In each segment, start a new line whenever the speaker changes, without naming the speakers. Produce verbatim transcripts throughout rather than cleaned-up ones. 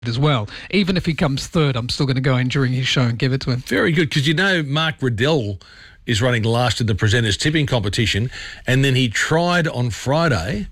as well. Even if he comes third, I'm still going to go in during his show and give it to him.
Very good, because you know Mark Riddell is running last in the presenters tipping competition, and then he tried on Friday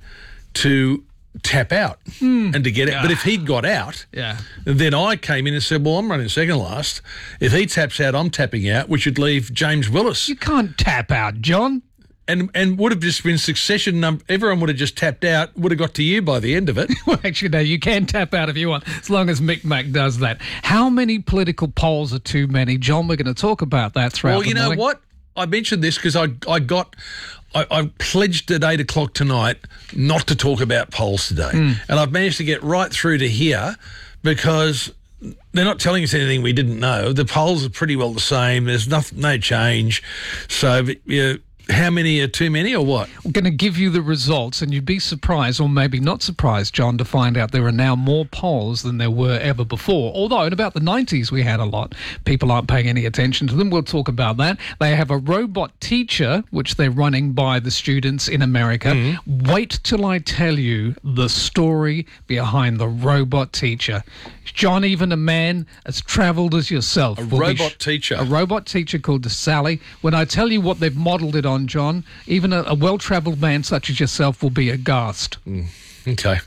to tap out mm. and to get it. Yeah. But if he'd got out,
yeah.
then I came in and said, well, I'm running second last. If he taps out, I'm tapping out, which would leave James Willis.
You can't tap out, John.
And and would have just been succession number. Everyone would have just tapped out, would have got to you by the end of it.
Well, actually, no, you can tap out if you want, as long as Mick Mac does that. How many political polls are too many? John, we're going to talk about that throughout
Well, you
the
know
morning.
what? I mentioned this because I, I got... I, I pledged at eight o'clock tonight not to talk about polls today. Mm. And I've managed to get right through to here because they're not telling us anything we didn't know. The polls are pretty well the same. There's no, no change. So, you know, how many are too many or what?
We're going to give you the results, and you'd be surprised, or maybe not surprised, John, to find out there are now more polls than there were ever before. Although in about the nineties we had a lot. People aren't paying any attention to them. We'll talk about that. They have a robot teacher, which they're running by the students in America. Mm-hmm. Wait till I tell you the story behind the robot teacher. John, even a man as travelled as yourself.
A robot sh- teacher.
A robot teacher called Sally. When I tell you what they've modelled it on, John, even a, a well-travelled man such as yourself will be aghast.
Mm, okay.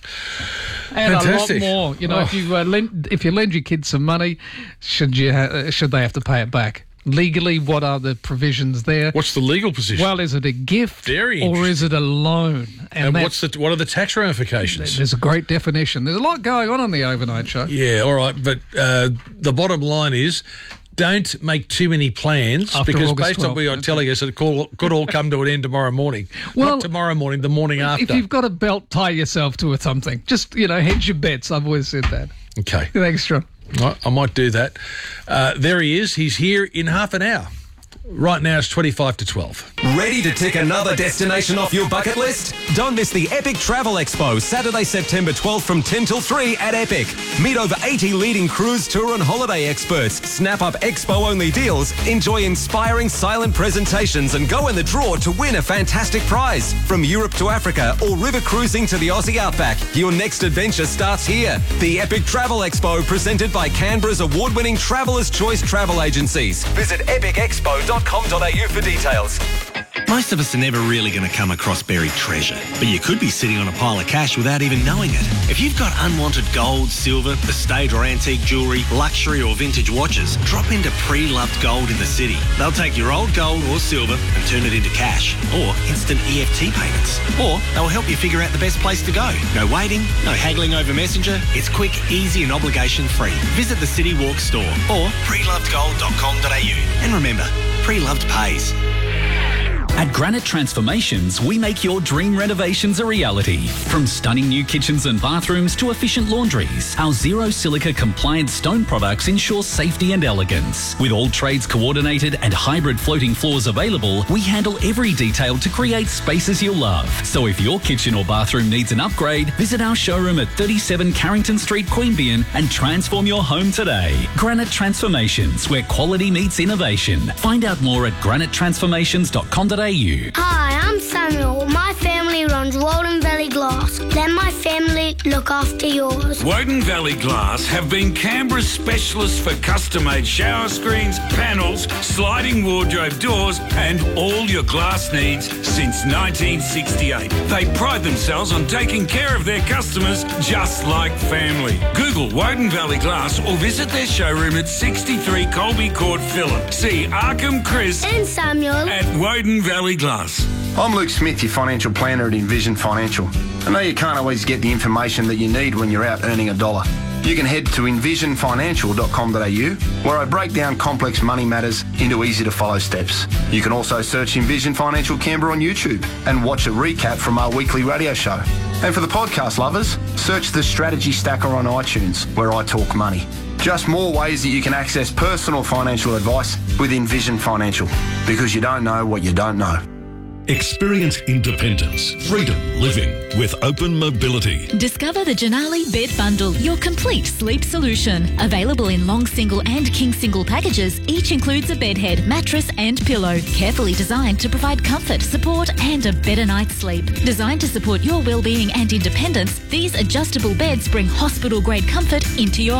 And
Fantastic.
a lot more. You know,
oh.
if you uh, lend, if you lend your kids some money, should you ha- should they have to pay it back? Legally, what are the provisions there?
What's the legal position?
Well, is it a gift
Very
or is it a loan?
And, and what's the what are the tax ramifications?
There's a great definition. There's a lot going on on the overnight show.
Yeah, all right, but uh, the bottom line is, don't make too many plans
after
because
August
based on what you're telling us, it could, could all come to an end tomorrow morning.
Well,
not tomorrow morning, the morning after.
If you've got a belt, tie yourself to it something. Just, you know, hedge your bets. I've always said that.
Okay.
Thanks, John.
I, I might do that. Uh, there he is. He's here in half an hour. Right now it's twenty-five to twelve.
Ready to tick another destination off your bucket list? Don't miss the Epic Travel Expo, Saturday, September twelfth from ten till three at Epic. Meet over eighty leading cruise, tour and holiday experts. Snap up expo-only deals, enjoy inspiring silent presentations and go in the draw to win a fantastic prize. From Europe to Africa or river cruising to the Aussie Outback, your next adventure starts here. The Epic Travel Expo, presented by Canberra's award-winning Traveller's Choice Travel Agencies. Visit epic expo dot com dot a u for details.
Most of us are never really going to come across buried treasure, but you could be sitting on a pile of cash without even knowing it. If you've got unwanted gold, silver, estate or antique jewellery, luxury or vintage watches, drop into Pre-Loved Gold in the city. They'll take your old gold or silver and turn it into cash or instant E F T payments. Or they'll help you figure out the best place to go. No waiting, no haggling over Messenger. It's quick, easy and obligation-free. Visit the City Walk store or pre loved gold dot com dot a u. And remember, Pre-Loved pays.
At Granite Transformations, we make your dream renovations a reality. From stunning new kitchens and bathrooms to efficient laundries, our zero silica compliant stone products ensure safety and elegance. With all trades coordinated and hybrid floating floors available, we handle every detail to create spaces you'll love. So if your kitchen or bathroom needs an upgrade, visit our showroom at thirty-seven Carrington Street, Queanbeyan and transform your home today. Granite Transformations, where quality meets innovation. Find out more at granite transformations dot com dot a u.
Hi, I'm Samuel. My family runs Walden Valley Glass. Let my family look after yours.
Woden Valley Glass have been Canberra's specialists for custom-made shower screens, panels, sliding wardrobe doors and all your glass needs since nineteen sixty-eight. They pride themselves on taking care of their customers just like family. Google Woden Valley Glass or visit their showroom at sixty-three Colby Court, Phillip. See Arkham, Chris
and Samuel
at Woden Valley Glass.
I'm Luke Smith, your financial planner at Envision Financial. I know you can't always get the information that you need when you're out earning a dollar. You can head to envision financial dot com dot a u, where I break down complex money matters into easy-to-follow steps. You can also search Envision Financial Canberra on YouTube and watch a recap from our weekly radio show. And for the podcast lovers, search the Strategy Stacker on iTunes, where I talk money. Just more ways that you can access personal financial advice with Envision Financial, because you don't know what you don't know.
Experience independence, freedom living with open mobility.
Discover the Janali Bed Bundle, your complete sleep solution. Available in long single and king single packages, each includes a bed head, mattress and pillow. Carefully designed to provide comfort, support and a better night's sleep. Designed to support your well-being and independence, these adjustable beds bring hospital-grade comfort into your